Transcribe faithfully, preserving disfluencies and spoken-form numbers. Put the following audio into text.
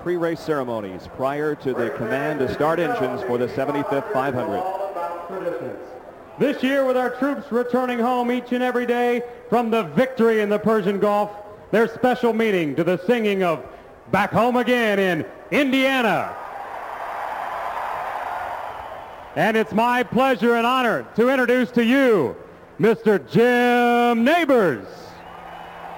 pre-race ceremonies prior to the command to start engines for the seventy-fifth five hundred. This year, with our troops returning home each and every day from the victory in the Persian Gulf, their special meeting to the singing of Back Home Again in Indiana. And it's my pleasure and honor to introduce to you Mister Jim Nabors.